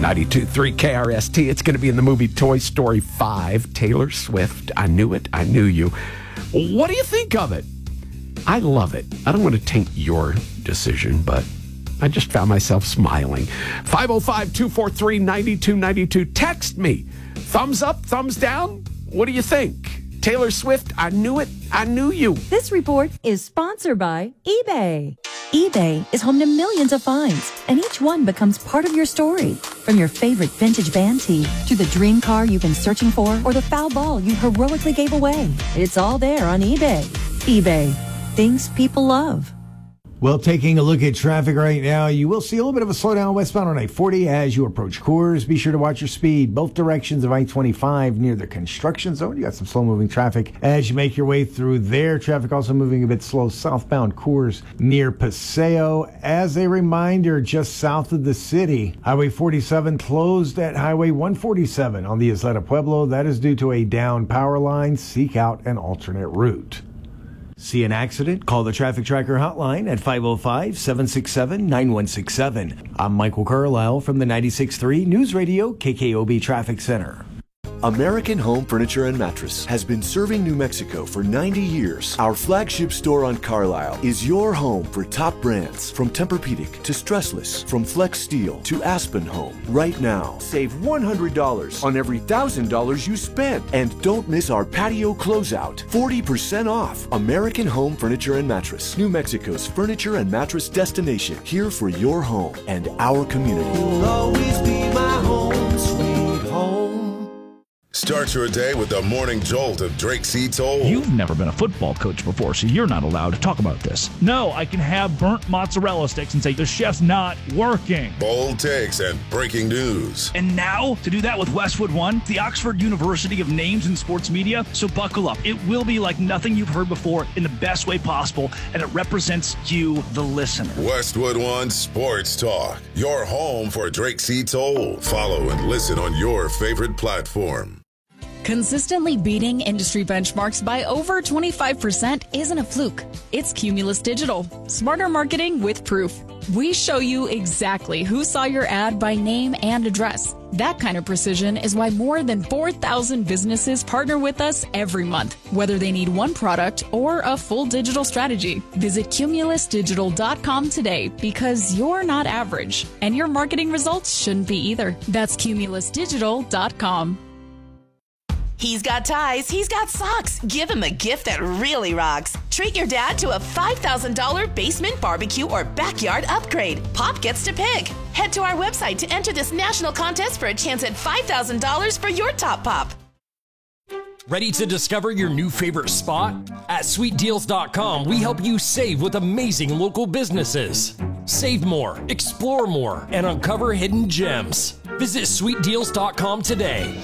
92.3 KRST. It's going to be in the movie Toy Story 5. Taylor Swift. I knew it. I knew you. What do you think of it? I love it. I don't want to taint your decision, but I just found myself smiling. 505-243-9292. Text me. Thumbs up, thumbs down? What do you think? Taylor Swift, I knew it. I knew you. This report is sponsored by eBay. eBay is home to millions of finds, and each one becomes part of your story. From your favorite vintage band tee to the dream car you've been searching for or the foul ball you heroically gave away. It's all there on eBay. eBay. Things people love. Well, taking a look at traffic right now, you will see a little bit of a slowdown westbound on I-40 as you approach Coors. Be sure to watch your speed. Both directions of I-25 near the construction zone. You got some slow-moving traffic as you make your way through there. Traffic also moving a bit slow southbound Coors near Paseo. As a reminder, just south of the city, Highway 47 closed at Highway 147 on the Isleta Pueblo. That is due to a down power line. Seek out an alternate route. See an accident? Call the Traffic Tracker hotline at 505-767-9167. I'm Michael Carlisle from the 96.3 News Radio KKOB Traffic Center. American Home Furniture and Mattress has been serving New Mexico for 90 years. Our flagship store on Carlisle is your home for top brands, from Tempur-Pedic to Stressless, from Flex Steel to Aspen Home. Right now, save $100 on every $1,000 you spend. And don't miss our patio closeout, 40% off. American Home Furniture and Mattress, New Mexico's furniture and mattress destination, here for your home and our community. You'll always be my home, sweet home. Start your day with the morning jolt of Drake C. Toll. You've never been a football coach before, so you're not allowed to talk about this. No, I can have burnt mozzarella sticks and say the chef's not working. Bold takes and breaking news. And now, to do that with Westwood One, the Oxford University of Names in Sports Media. So buckle up. It will be like nothing you've heard before in the best way possible, and it represents you, the listener. Westwood One Sports Talk, your home for Drake C. Toll. Follow and listen on your favorite platform. Consistently beating industry benchmarks by over 25% isn't a fluke. It's Cumulus Digital. Smarter marketing with proof. We show you exactly who saw your ad by name and address. That kind of precision is why more than 4,000 businesses partner with us every month, whether they need one product or a full digital strategy. Visit cumulusdigital.com today, because you're not average, and your marketing results shouldn't be either. That's cumulusdigital.com. He's got ties, he's got socks. Give him a gift that really rocks. Treat your dad to a $5,000 basement barbecue or backyard upgrade. Pop gets to pick. Head to our website to enter this national contest for a chance at $5,000 for your top pop. Ready to discover your new favorite spot? At sweetdeals.com, we help you save with amazing local businesses. Save more, explore more, and uncover hidden gems. Visit sweetdeals.com today.